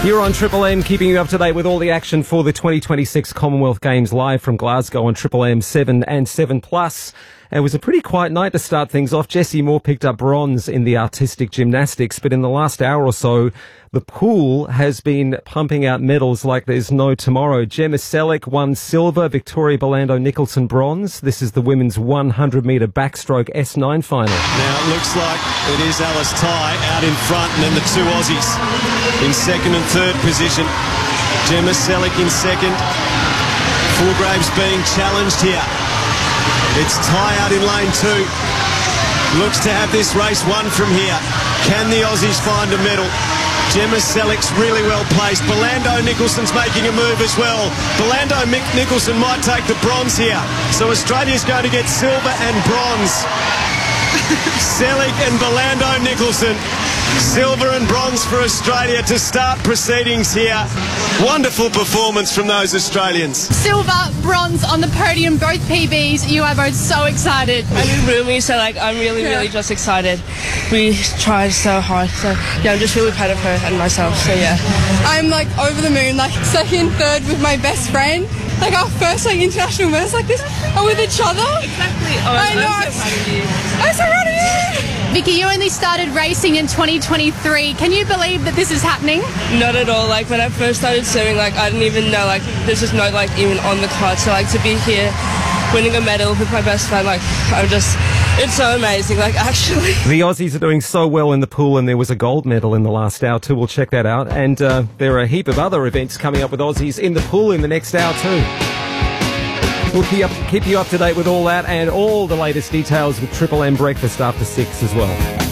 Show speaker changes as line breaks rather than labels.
You're on Triple M, keeping you up to date with all the action for the 2026 Commonwealth Games live from Glasgow on Triple M 7 and 7+. It was a pretty quiet night to start things off. Jessie Moore picked up bronze in the artistic gymnastics, but in the last hour or so, the pool has been pumping out medals like there's no tomorrow. Gemma Selleck won silver, Victoria Belando-Nicholson bronze. This is the women's 100-metre backstroke S9 final.
Now it looks like it is Alice Ty out in front, and then the two Aussies in second and third position. Gemma Selleck in second. Fulgraves being challenged here. It's Ty out in lane two. Looks to have this race won from here. Can the Aussies find a medal? Gemma Selleck's really well placed. Belando-Nicholson's making a move as well. Belando-Nicholson might take the bronze here. So Australia's going to get silver and bronze. Selleck and Belando-Nicholson. Silver and bronze for Australia to start proceedings here. Wonderful performance from those Australians.
Silver, bronze on the podium, both PBs. You are both so excited.
I'm in Rumi, so I'm really just excited. We tried so hard, so yeah, I'm just really proud of her and myself, so yeah.
I'm over the moon, second, third with my best friend. Our first international medals like this are with each other.
Exactly. Oh,
I know.
I'm so proud of you.
I'm so proud of you.
Vicky, you only started racing in 2023. Can you believe that this is happening?
Not at all. When I first started swimming, I didn't even know this is not even on the card. So to be here, winning a medal with my best friend, it's so amazing. Actually,
the Aussies are doing so well in the pool, and there was a gold medal in the last hour too. We'll check that out. And there are a heap of other events coming up with Aussies in the pool in the next hour too. We'll keep you up to date with all that and all the latest details with Triple M Breakfast after 6 as well.